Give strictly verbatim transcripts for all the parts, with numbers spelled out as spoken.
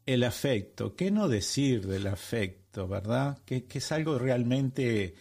El afecto, ¿qué no decir del afecto, verdad? Que, que es algo realmente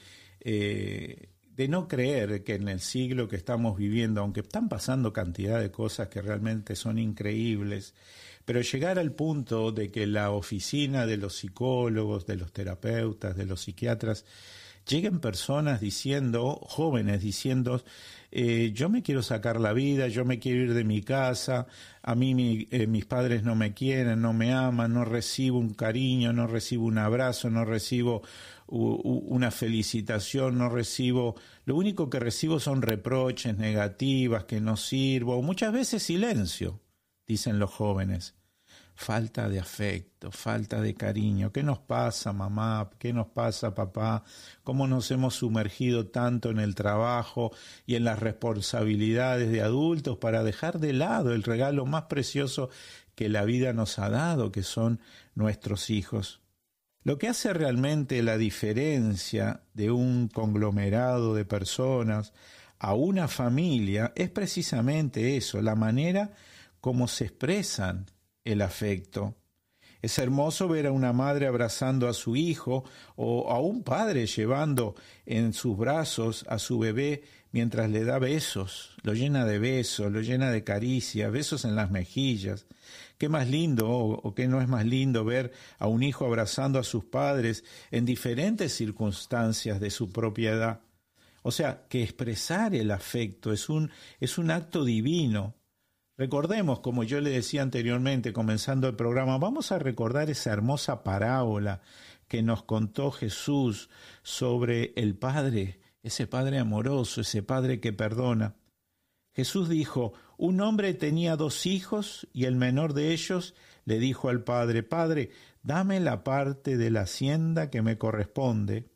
eh, de no creer que en el siglo que estamos viviendo, aunque están pasando cantidad de cosas que realmente son increíbles, pero llegar al punto de que la oficina de los psicólogos, de los terapeutas, de los psiquiatras, lleguen personas diciendo, jóvenes diciendo, eh, yo me quiero sacar la vida, yo me quiero ir de mi casa, a mí mi, eh, mis padres no me quieren, no me aman, no recibo un cariño, no recibo un abrazo, no recibo u, u, una felicitación, no recibo, lo único que recibo son reproches, negativas, que no sirvo, muchas veces silencio, dicen los jóvenes. Falta de afecto, falta de cariño. ¿Qué nos pasa, mamá? ¿Qué nos pasa, papá? ¿Cómo nos hemos sumergido tanto en el trabajo y en las responsabilidades de adultos para dejar de lado el regalo más precioso que la vida nos ha dado, que son nuestros hijos? Lo que hace realmente la diferencia de un conglomerado de personas a una familia es precisamente eso, la manera como se expresan el afecto. Es hermoso ver a una madre abrazando a su hijo o a un padre llevando en sus brazos a su bebé mientras le da besos, lo llena de besos, lo llena de caricias, besos en las mejillas. Qué más lindo o, o qué no es más lindo ver a un hijo abrazando a sus padres en diferentes circunstancias de su propia edad. O sea, que expresar el afecto es un, es un acto divino. Recordemos, como yo le decía anteriormente, comenzando el programa, vamos a recordar esa hermosa parábola que nos contó Jesús sobre el Padre, ese Padre amoroso, ese Padre que perdona. Jesús dijo, un hombre tenía dos hijos y el menor de ellos le dijo al Padre, Padre, dame la parte de la hacienda que me corresponde.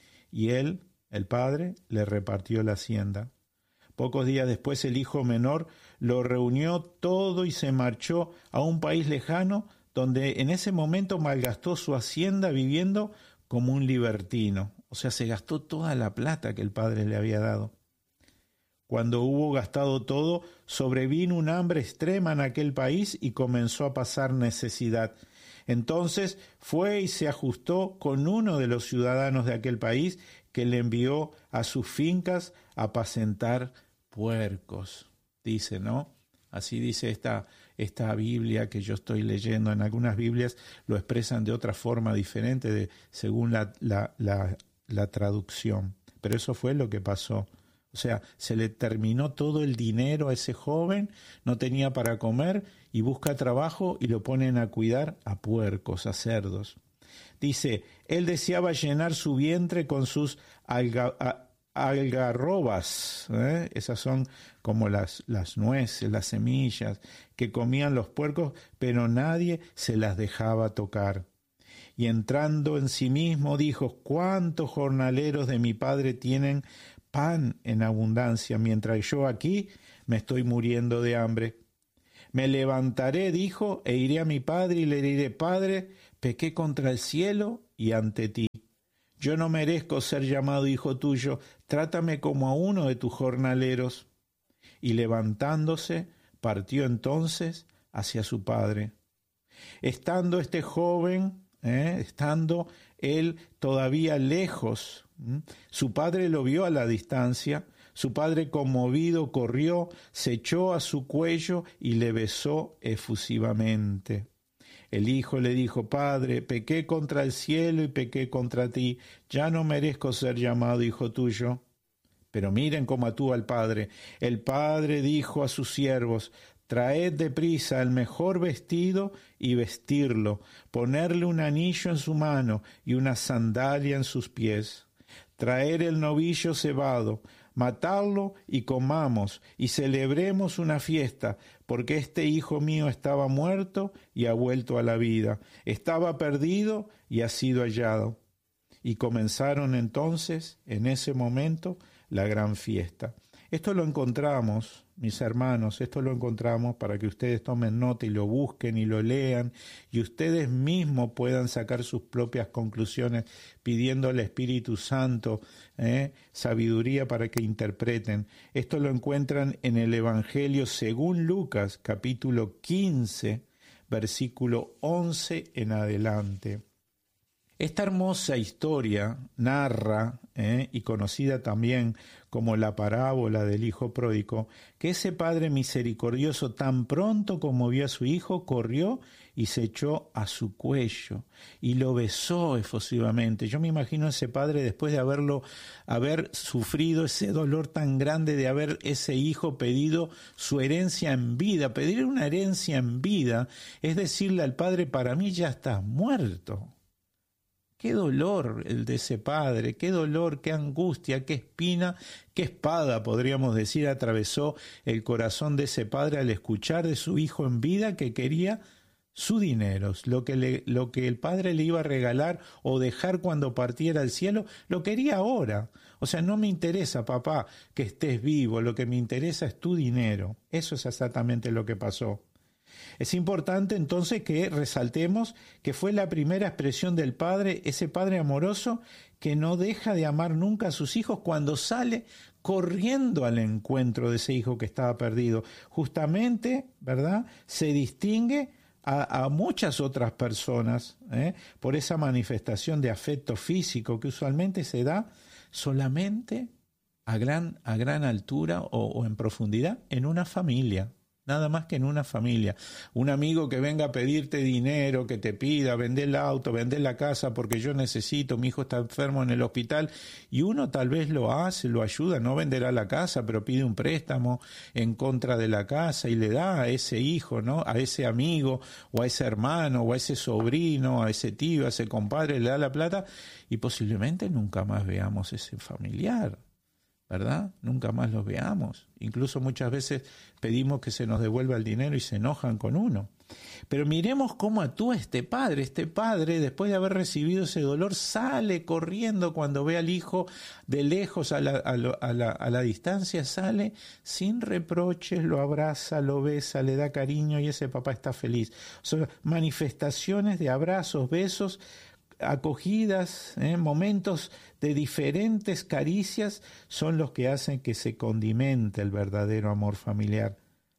Y él, el Padre, le repartió la hacienda. Pocos días después el hijo menor lo reunió todo y se marchó a un país lejano donde en ese momento malgastó su hacienda viviendo como un libertino. O sea, se gastó toda la plata que el padre le había dado. Cuando hubo gastado todo, sobrevino un hambre extrema en aquel país y comenzó a pasar necesidad. Entonces fue y se ajustó con uno de los ciudadanos de aquel país que le envió a sus fincas a apacentar puercos, dice, ¿no? Así dice esta, esta Biblia que yo estoy leyendo. En algunas Biblias lo expresan de otra forma diferente de, según la, la, la, la traducción. Pero eso fue lo que pasó. O sea, se le terminó todo el dinero a ese joven, no tenía para comer y busca trabajo y lo ponen a cuidar a puercos, a cerdos. Dice, él deseaba llenar su vientre con sus alga, a, algarrobas, ¿eh? Esas son como las, las nueces, las semillas que comían los puercos, pero nadie se las dejaba tocar. Y entrando en sí mismo dijo, ¿cuántos jornaleros de mi padre tienen pan en abundancia, mientras yo aquí me estoy muriendo de hambre? Me levantaré, dijo, e iré a mi padre y le diré, Padre, pequé contra el cielo y ante ti. Yo no merezco ser llamado hijo tuyo, trátame como a uno de tus jornaleros. Y levantándose, partió entonces hacia su padre. Estando este joven, eh, estando él todavía lejos, ¿m? Su padre lo vio a la distancia, su padre conmovido corrió, se echó a su cuello y le besó efusivamente. El hijo le dijo, Padre, pequé contra el cielo y pequé contra ti, ya no merezco ser llamado hijo tuyo. Pero miren cómo actúa el padre. El padre dijo a sus siervos, traed deprisa el mejor vestido y vestirlo, ponerle un anillo en su mano y una sandalia en sus pies. Traer el novillo cebado, matarlo y comamos y celebremos una fiesta, porque este hijo mío estaba muerto y ha vuelto a la vida, estaba perdido y ha sido hallado. Y comenzaron entonces, en ese momento, la gran fiesta. Esto lo encontramos, mis hermanos, esto lo encontramos para que ustedes tomen nota y lo busquen y lo lean y ustedes mismos puedan sacar sus propias conclusiones pidiendo al Espíritu Santo eh, sabiduría para que interpreten. Esto lo encuentran en el Evangelio según Lucas, capítulo quince, versículo once en adelante. Esta hermosa historia narra, eh, y conocida también como la parábola del hijo pródigo, que ese padre misericordioso tan pronto como vio a su hijo, corrió y se echó a su cuello y lo besó efusivamente. Yo me imagino a ese padre después de haberlo, haber sufrido ese dolor tan grande de haber ese hijo pedido su herencia en vida. Pedir una herencia en vida es decirle al padre, para mí ya estás muerto. Qué dolor el de ese padre, qué dolor, qué angustia, qué espina, qué espada, podríamos decir, atravesó el corazón de ese padre al escuchar de su hijo en vida que quería su dinero, lo que, le, lo que el padre le iba a regalar o dejar cuando partiera al cielo, lo quería ahora. O sea, no me interesa, papá, que estés vivo, lo que me interesa es tu dinero. Eso es exactamente lo que pasó. Es importante entonces que resaltemos que fue la primera expresión del padre, ese padre amoroso que no deja de amar nunca a sus hijos cuando sale corriendo al encuentro de ese hijo que estaba perdido. Justamente, ¿verdad?, se distingue a, a muchas otras personas ¿eh? por esa manifestación de afecto físico que usualmente se da solamente a gran, a gran altura o, o en profundidad en una familia. Nada más que en una familia. Un amigo que venga a pedirte dinero, que te pida, vender el auto, vender la casa porque yo necesito, mi hijo está enfermo en el hospital, y uno tal vez lo hace, lo ayuda, no venderá la casa, pero pide un préstamo en contra de la casa y le da a ese hijo, ¿no? A ese amigo, o a ese hermano, o a ese sobrino, a ese tío, a ese compadre, le da la plata, y posiblemente nunca más veamos ese familiar, ¿verdad? Nunca más los veamos. Incluso muchas veces pedimos que se nos devuelva el dinero y se enojan con uno. Pero miremos cómo actúa este padre. Este padre, después de haber recibido ese dolor, sale corriendo cuando ve al hijo de lejos, a la, a la, a la, a la distancia, sale sin reproches, lo abraza, lo besa, le da cariño y ese papá está feliz. Son manifestaciones de abrazos, besos, acogidas, ¿eh? momentos de diferentes caricias son los que hacen que se condimente el verdadero amor familiar.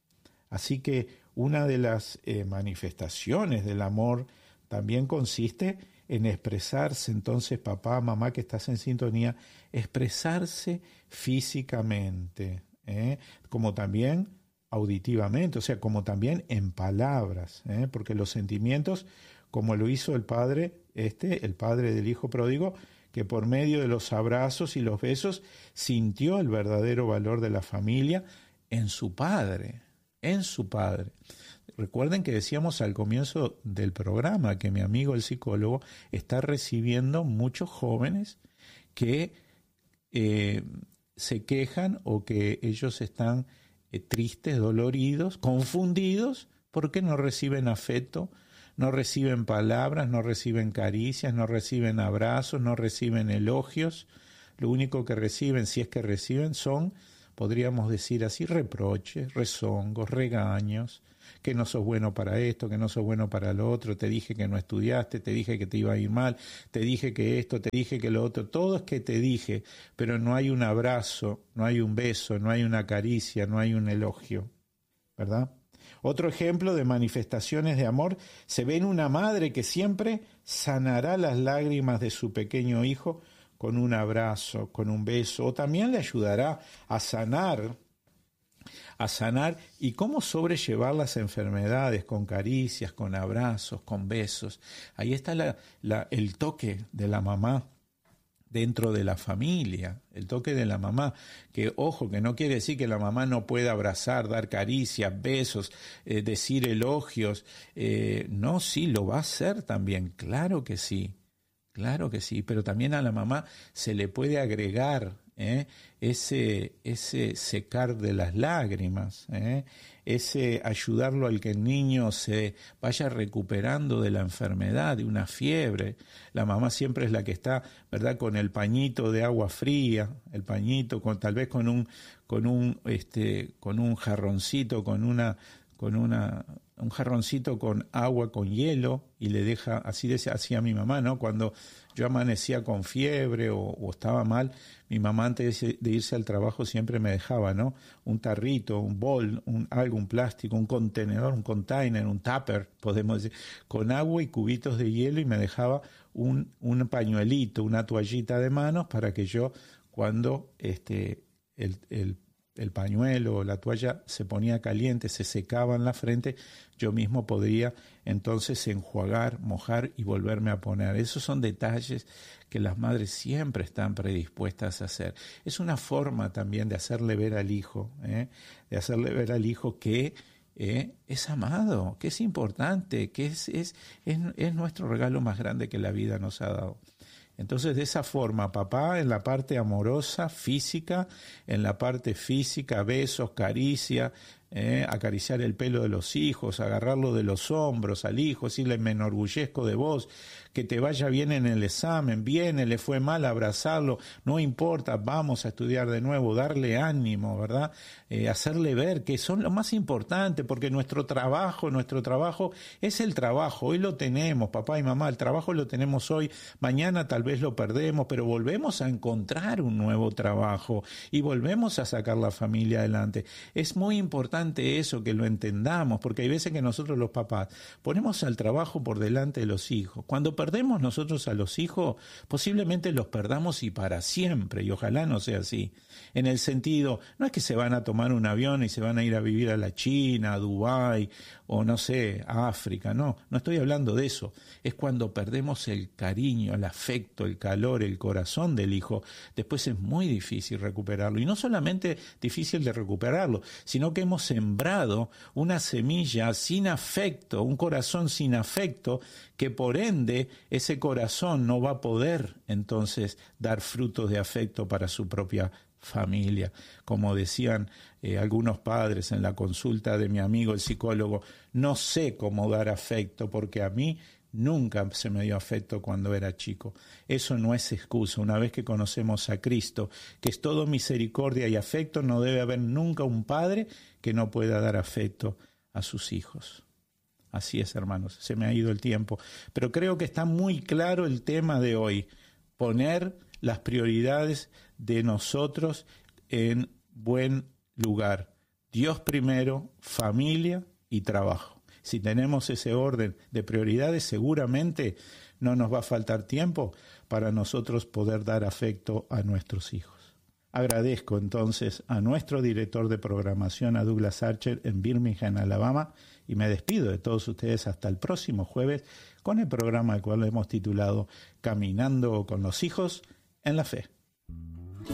Así que una de las eh, manifestaciones del amor también consiste en expresarse, entonces papá, mamá que estás en sintonía, expresarse físicamente, ¿eh? como también auditivamente, o sea, como también en palabras, ¿eh? porque los sentimientos, como lo hizo el padre, este, el padre del hijo pródigo, que por medio de los abrazos y los besos sintió el verdadero valor de la familia en su padre, en su padre. Recuerden que decíamos al comienzo del programa que mi amigo el psicólogo está recibiendo muchos jóvenes que eh, se quejan o que ellos están eh, tristes, doloridos, confundidos porque no reciben afecto, no reciben palabras, no reciben caricias, no reciben abrazos, no reciben elogios. Lo único que reciben, si es que reciben, son, podríamos decir así, reproches, rezongos, regaños, que no sos bueno para esto, que no sos bueno para lo otro, te dije que no estudiaste, te dije que te iba a ir mal, te dije que esto, te dije que lo otro, todo es que te dije, pero no hay un abrazo, no hay un beso, no hay una caricia, no hay un elogio, ¿verdad? Otro ejemplo de manifestaciones de amor se ve en una madre que siempre sanará las lágrimas de su pequeño hijo con un abrazo, con un beso, o también le ayudará a sanar, a sanar y cómo sobrellevar las enfermedades con caricias, con abrazos, con besos. Ahí está la, la, el toque de la mamá dentro de la familia, el toque de la mamá, que ojo, que no quiere decir que la mamá no pueda abrazar, dar caricias, besos, eh, decir elogios, eh, no, sí, lo va a hacer también, claro que sí, claro que sí, pero también a la mamá se le puede agregar ¿eh? ese, ese secar de las lágrimas, ¿eh? ese ayudarlo al que el niño se vaya recuperando de la enfermedad, de una fiebre. La mamá siempre es la que está, ¿verdad?, con el pañito de agua fría, el pañito, con, tal vez con un, con un, este, con un jarroncito, con una, con una, un jarroncito con agua, con hielo, y le deja, así decía, hacía mi mamá, ¿no? Cuando yo amanecía con fiebre o, o estaba mal, mi mamá antes de irse al trabajo siempre me dejaba, ¿no? Un tarrito, un bol, un, algo, un plástico, un contenedor, un container, un tupper, podemos decir, con agua y cubitos de hielo, y me dejaba un, un pañuelito, una toallita de manos para que yo, cuando este, el, el el pañuelo o la toalla se ponía caliente, se secaba en la frente, yo mismo podría entonces enjuagar, mojar y volverme a poner. Esos son detalles que las madres siempre están predispuestas a hacer. Es una forma también de hacerle ver al hijo, ¿eh? de hacerle ver al hijo que eh, es amado, que es importante, que es, es, es, es nuestro regalo más grande que la vida nos ha dado. Entonces, de esa forma, papá en la parte amorosa, física, en la parte física, besos, caricia, eh, acariciar el pelo de los hijos, agarrarlo de los hombros al hijo, decirle me enorgullezco de vos, que te vaya bien en el examen, viene, le fue mal, abrazarlo, no importa, vamos a estudiar de nuevo, darle ánimo, ¿verdad? Eh, hacerle ver que son lo más importante, porque nuestro trabajo, nuestro trabajo es el trabajo, hoy lo tenemos, papá y mamá, el trabajo lo tenemos hoy, mañana tal vez lo perdemos, pero volvemos a encontrar un nuevo trabajo y volvemos a sacar la familia adelante. Es muy importante eso, que lo entendamos, porque hay veces que nosotros los papás ponemos al trabajo por delante de los hijos. Cuando perdemos nosotros a los hijos, posiblemente los perdamos y para siempre, y ojalá no sea así. En el sentido, no es que se van a tomar un avión y se van a ir a vivir a la China, a Dubái, o no sé, a África, no, no estoy hablando de eso. Es cuando perdemos el cariño, el afecto, el calor, el corazón del hijo, después es muy difícil recuperarlo. Y no solamente difícil de recuperarlo, sino que hemos sembrado una semilla sin afecto, un corazón sin afecto, que por ende ese corazón no va a poder entonces dar frutos de afecto para su propia familia. Como decían eh, algunos padres en la consulta de mi amigo el psicólogo, no sé cómo dar afecto porque a mí nunca se me dio afecto cuando era chico. Eso no es excusa. Una vez que conocemos a Cristo, que es todo misericordia y afecto, no debe haber nunca un padre que no pueda dar afecto a sus hijos. Así es, hermanos, se me ha ido el tiempo. Pero creo que está muy claro el tema de hoy, poner las prioridades de nosotros en buen lugar. Dios primero, familia y trabajo. Si tenemos ese orden de prioridades, seguramente no nos va a faltar tiempo para nosotros poder dar afecto a nuestros hijos. Agradezco entonces a nuestro director de programación, a Douglas Archer, en Birmingham, Alabama, y me despido de todos ustedes hasta el próximo jueves con el programa al cual hemos titulado Caminando con los hijos en la Fe.